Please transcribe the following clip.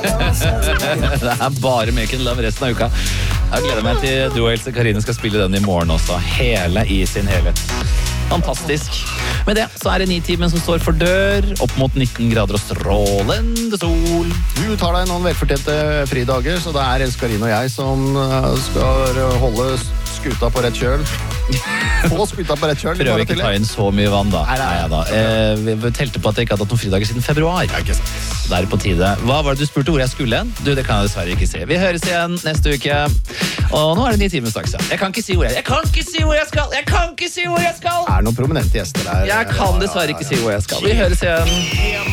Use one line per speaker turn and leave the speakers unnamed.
Det bare Make Love resten av uka. Jeg gleder meg til du og Else Karine skal spille den i morgen også. Hele i sin helhet. Fantastisk. Med det så det 9-timen som står for dør. Opp mot 19 grader og strålende sol.
Du tar deg noen velfortjente fridager, så det Else Karine og jeg som skal holde skuta på rett kjøl. Få skuta på rett kjøl.
Prøv ikke ta inn så mye vann da. Nei da. Vi telte på at jeg ikke hadde hatt noen fridager siden februar.
Ja, ikke sant.
Det det på tide. Hva var det du spurte hvor jeg skulle hen? Du, det kan jeg dessverre ikke se. Vi høres igjen neste uke. Og nå det 9 timer straks. Jeg kan ikke si hvor jeg skal. Er det noen prominente gjester der? Jeg kan dessverre ikke si hvor jeg skal. Vi høres igjen.